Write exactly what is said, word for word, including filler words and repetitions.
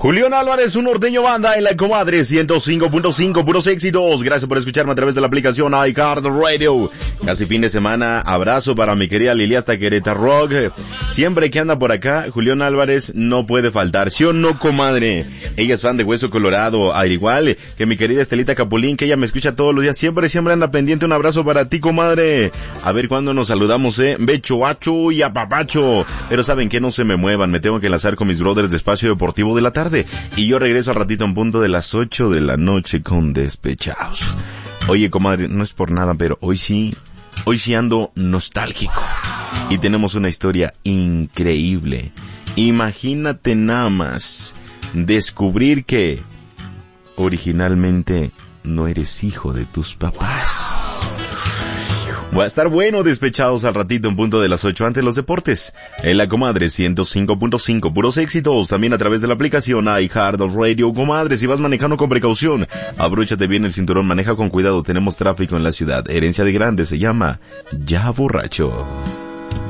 Julián Álvarez, un norteño banda en la comadre ciento cinco punto cinco, puros éxitos. Gracias por escucharme a través de la aplicación iHeartRadio. Casi fin de semana, abrazo para mi querida Lili hasta Querétaro Rock. Siempre que anda por acá, Julián Álvarez no puede faltar, ¿sí o no, comadre? Ella es fan de Hueso Colorado, al igual que mi querida Estelita Capulín, que ella me escucha todos los días, siempre, siempre anda pendiente. Un abrazo para ti, comadre. A ver cuándo nos saludamos, eh, becho, acho y apapacho. Pero saben que no se me muevan, me tengo que enlazar con mis brothers de Espacio Deportivo de la tarde. Y yo regreso al ratito en punto de las ocho de la noche con Despechados. Oye, comadre, no es por nada, pero hoy sí, hoy sí ando nostálgico. Y tenemos una historia increíble. Imagínate nada más descubrir que originalmente no eres hijo de tus papás. Va a estar bueno, Despechados, al ratito en punto de las ocho. Antes los deportes, en la comadre ciento cinco punto cinco, puros éxitos, también a través de la aplicación iHeartRadio. Comadre, si vas manejando con precaución, abróchate bien el cinturón, maneja con cuidado, tenemos tráfico en la ciudad. Herencia de Grande se llama Ya Borracho.